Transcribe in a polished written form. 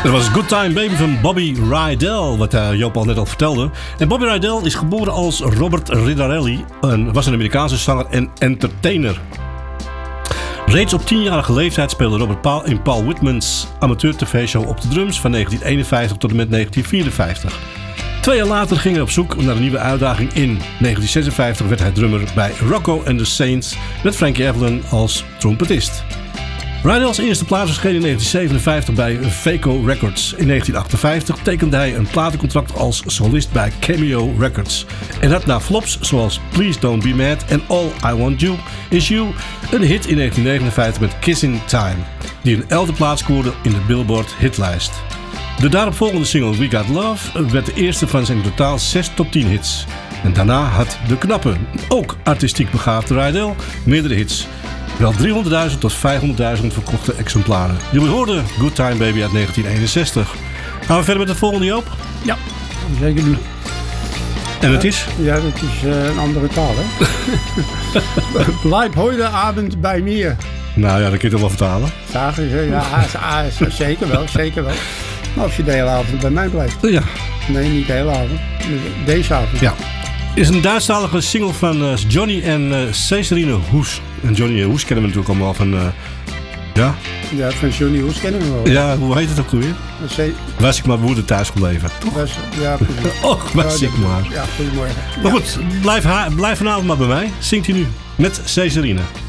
Dat was Good Time Baby van Bobby Rydell, wat Joop al net al vertelde. En Bobby Rydell is geboren als Robert Ridarelli en was een Amerikaanse zanger en entertainer. Reeds op 10-jarige leeftijd speelde Robert in Paul Whitman's amateur-tv-show op de drums van 1951 tot en met 1954. 2 jaar later ging hij op zoek naar een nieuwe uitdaging. In 1956 werd hij drummer bij Rocco and the Saints met Frankie Avalon als trompetist. Rydells eerste plaat verscheen in 1957 bij Phaco Records. In 1958 tekende hij een platencontract als solist bij Cameo Records. En had na flops zoals Please Don't Be Mad en All I Want You Is You een hit in 1959 met Kissing Time, die een 11e plaats scoorde in de Billboard hitlijst. De daaropvolgende single We Got Love werd de eerste van zijn totaal 6 top 10 hits. En daarna had de knappe, ook artistiek begaafde Rydell meerdere hits. Wel 300.000 tot 500.000 verkochte exemplaren. Jullie hoorden Good Time Baby uit 1961. Gaan we verder met het volgende, Joop? Ja, zeker doen. En het is? Ja, dat is een andere taal, hè? Blijf heute avond bij mir. Nou ja, dat kun je toch wel vertalen? Zagen ze? Ja, zeker wel, zeker wel. Nou, als je de hele avond bij mij blijft. Ja. Nee, niet de hele avond. Deze avond. Ja. Is een Duitsstalige single van Johnny en Cesarine Hoes. En Johnny Hoes kennen we natuurlijk allemaal van... ja? Ja, van Johnny Hoes kennen we wel. Ja, hoe heet het ook alweer? Was ik maar moeder thuis gebleven. Ja, precies. Och, was ik maar. Ja, goedemorgen. Maar goed, blijf vanavond maar bij mij. Zingt hij nu met Cesarine.